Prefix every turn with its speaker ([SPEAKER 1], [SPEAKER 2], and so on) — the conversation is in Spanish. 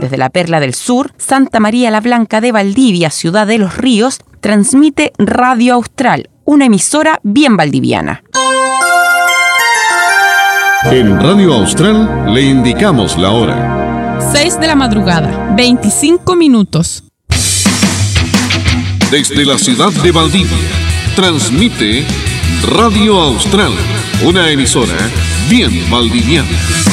[SPEAKER 1] Desde la Perla del Sur, Santa María la Blanca de Valdivia, Ciudad de los Ríos, transmite Radio Austral, una emisora bien valdiviana.
[SPEAKER 2] En Radio Austral le indicamos la hora.
[SPEAKER 3] 6 de la madrugada, 25 minutos.
[SPEAKER 2] Desde la ciudad de Valdivia, transmite Radio Austral, una emisora bien valdiviana.